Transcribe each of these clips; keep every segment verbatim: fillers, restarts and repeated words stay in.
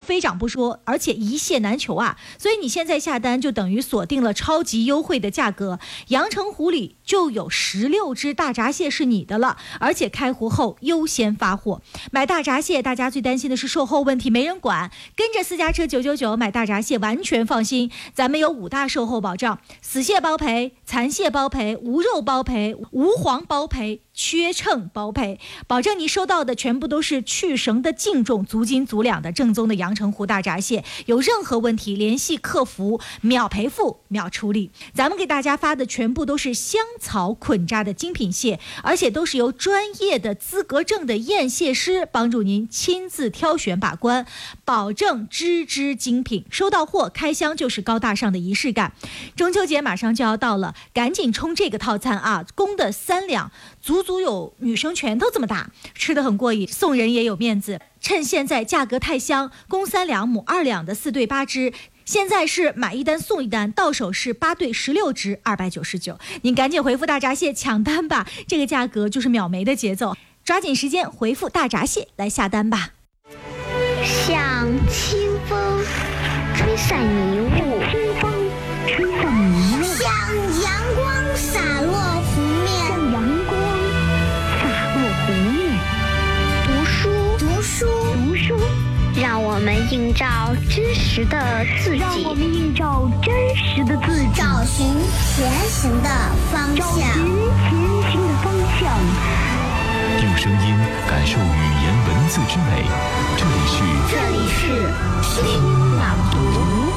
飞涨不说，而且一蟹难求啊！所以你现在下单就等于锁定了超级优惠的价格，阳澄湖里就有十六只大闸蟹是你的了，而且开湖后优先发货。买大闸蟹，大家最担心的是售后问题没人管，跟着私家车九九九买大闸蟹完全放心，咱们有五大售后保障：死蟹包赔、残蟹包赔、无肉包赔、无黄包赔、缺秤包赔，保证你收到的全部都是去绳的净重、足斤足两的正宗的阳澄湖大闸蟹。有任何问题联系客服，秒赔付秒处理。咱们给大家发的全部都是香草捆扎的精品蟹，而且都是由专业的资格证的验蟹师帮助您亲自挑选把关，保证只只精品。收到货开箱就是高大上的仪式感。中秋节马上就要到了，赶紧冲这个套餐啊！公的三两，足足有女生拳头这么大，吃得很过瘾，送人也有面子。趁现在价格太香，公三两母二两的四对八只，现在是买一单送一单，到手是八对十六只，二百九十九。您赶紧回复大闸蟹抢单吧，这个价格就是秒没的节奏，抓紧时间回复大闸蟹来下单吧。 像清风吹散迷雾， 清风吹散迷雾， 像阳光洒落湖面， 像阳光洒落湖面。 读书，读书， 读书， 让我们映照真实的自己， 让我们映照真实的自己， 找寻前行的方找寻向， 前行的方向。 用声音感受语言文字之美，这里是这里是听朗读。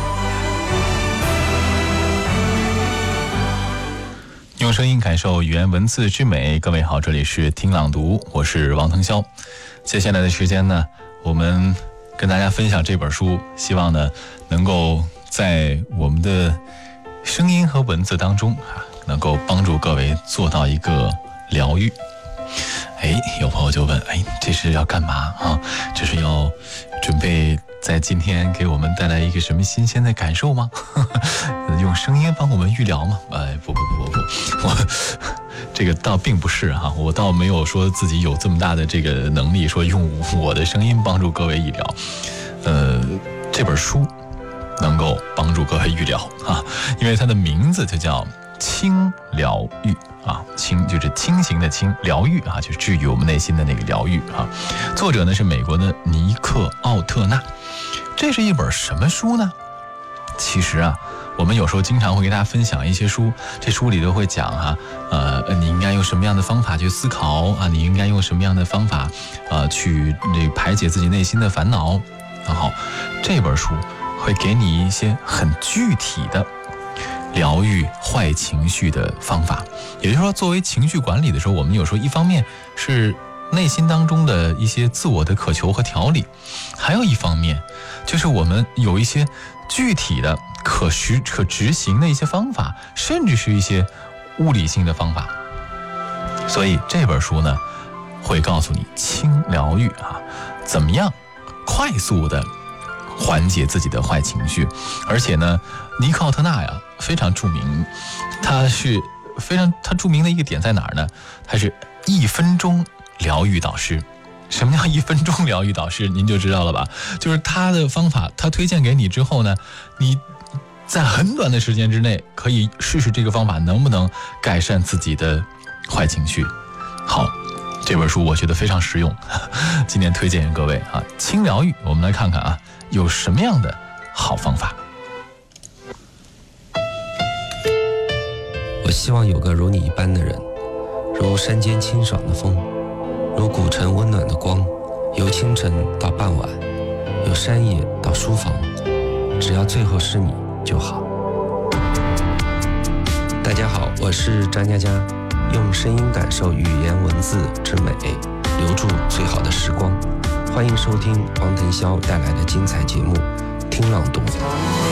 用声音感受语言文字之美。各位好，这里是听朗读，我是王腾霄。接下来的时间呢，我们跟大家分享这本书，希望呢能够在我们的声音和文字当中啊，能够帮助各位做到一个疗愈。哎，有朋友就问，哎，这是要干嘛啊？这是要准备在今天给我们带来一个什么新鲜的感受吗？用声音帮我们预疗吗？哎，不不不不不，我这个倒并不是哈、啊，我倒没有说自己有这么大的这个能力，说用我的声音帮助各位预疗。呃，这本书能够帮助各位预疗啊，因为它的名字就叫轻疗愈啊，轻就是轻型的轻，疗愈啊就是治愈我们内心的那个疗愈啊。作者呢是美国的尼克奥特纳。这是一本什么书呢？其实啊，我们有时候经常会给大家分享一些书，这书里都会讲哈、啊，呃，你应该用什么样的方法去思考啊，你应该用什么样的方法，呃，去这排解自己内心的烦恼。然后这本书会给你一些很具体的疗愈坏情绪的方法。也就是说，作为情绪管理的时候，我们有时候一方面是内心当中的一些自我的渴求和调理，还有一方面就是我们有一些具体的可实可执行的一些方法，甚至是一些物理性的方法。所以这本书呢会告诉你轻疗愈啊，怎么样快速的缓解自己的坏情绪。而且呢，尼克奥特纳呀非常著名，他是非常他著名的一个点在哪儿呢？他是一分钟疗愈导师。什么叫一分钟疗愈导师？您就知道了吧？就是他的方法，他推荐给你之后呢，你在很短的时间之内可以试试这个方法能不能改善自己的坏情绪。好，这本书我觉得非常实用，今天推荐给各位啊，轻疗愈。我们来看看啊，有什么样的好方法。 我希望有个如你一般的人，如山间清爽的风，如古城温暖的光，由清晨到傍晚，由山野到书房，只要最后是你就好。大家好，我是张嘉佳，用声音感受语言文字之美，留住最好的时光。欢迎收听王腾霄带来的精彩节目《听朗读》。